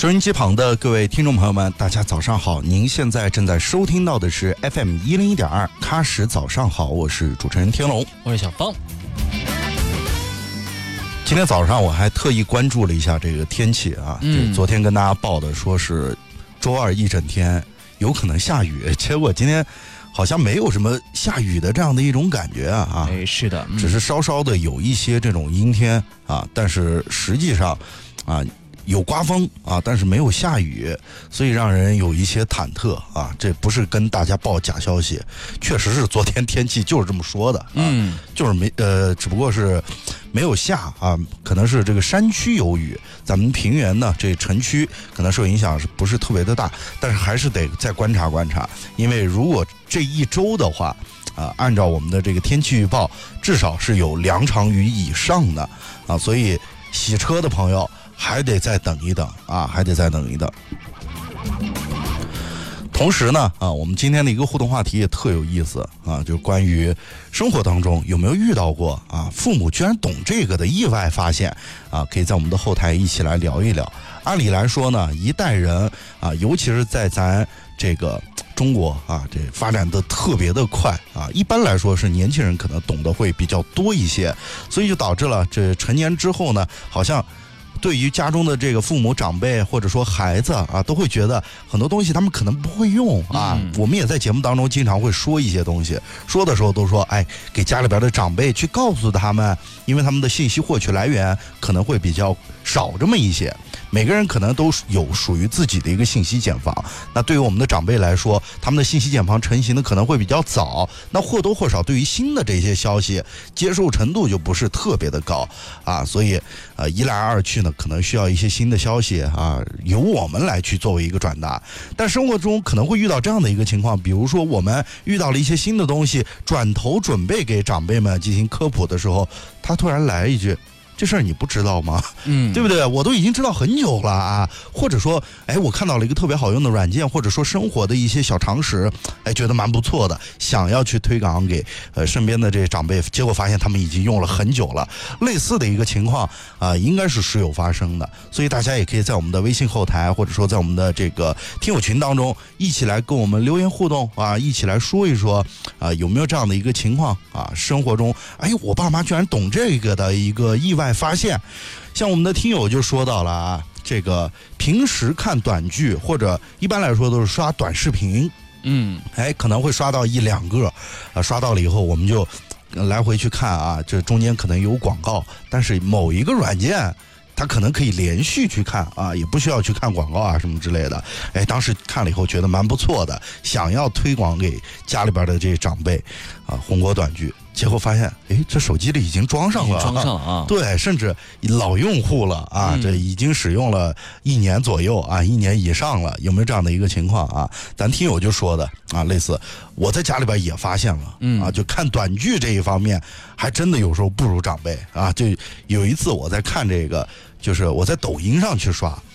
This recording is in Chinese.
收音机旁的各位听众朋友们，大家早上好！您现在正在收听到的是 FM 101.2喀什早上好，我是主持人天龙， 我是小芳。 今天早上我还特意关注了一下这个天气啊，昨天跟大家报的说是周二一整天有可能下雨，结果今天好像没有什么下雨的这样的一种感觉啊。 是的， 只是稍稍的有一些这种阴天啊，但是实际上啊有刮风啊，但是没有下雨，所以让人有一些忐忑啊。这不是跟大家报假消息，确实是昨天天气就是这么说的啊，就是只不过是没有下啊，可能是这个山区有雨，咱们平原呢这城区可能受影响是不是特别的大，但是还是得再观察观察，因为如果这一周的话按照我们的这个天气预报，至少是有2场雨以上的啊，所以洗车的朋友还得再等一等啊，还得再等一等。同时呢我们今天的一个互动话题也特有意思啊，就是关于生活当中有没有遇到过父母居然懂这个的意外发现啊，可以在我们的后台一起来聊一聊。按理来说呢，一代人尤其是在咱这个中国这发展的特别的快一般来说是年轻人可能懂得会比较多一些，所以就导致了这成年之后呢，好像对于家中的这个父母长辈或者说孩子都会觉得很多东西他们可能不会用我们也在节目当中经常会说一些东西，说的时候都说给家里边的长辈去告诉他们，因为他们的信息获取来源可能会比较少这么一些，每个人可能都有属于自己的一个信息茧房。那对于我们的长辈来说，他们的信息茧房成型的可能会比较早，那或多或少对于新的这些消息接受程度就不是特别的高所以一来二去呢，可能需要一些新的消息由我们来去作为一个转达。但生活中可能会遇到这样的一个情况，比如说我们遇到了一些新的东西，转头准备给长辈们进行科普的时候，他突然来一句，这事儿你不知道吗？对不对？我都已经知道很久了或者说我看到了一个特别好用的软件，或者说生活的一些小常识觉得蛮不错的，想要去推广给身边的这些长辈，结果发现他们已经用了很久了。类似的一个情况应该是时有发生的，所以大家也可以在我们的微信后台，或者说在我们的这个听友群当中一起来跟我们留言互动一起来说一说有没有这样的一个情况生活中我爸妈居然懂这个的一个意外发现。像我们的听友就说到了这个平时看短剧或者一般来说都是刷短视频可能会刷到1-2个刷到了以后我们就来回去看这中间可能有广告，但是某一个软件他可能可以连续去看也不需要去看广告什么之类的。当时看了以后觉得蛮不错的，想要推广给家里边的这些长辈红果短剧，结果发现这手机里已经装上了，对，甚至老用户了这已经使用了1年左右1年以上了。有没有这样的一个情况咱听友就说的类似我在家里边也发现了就看短剧这一方面还真的有时候不如长辈就有一次我在看这个，就是我在抖音上去刷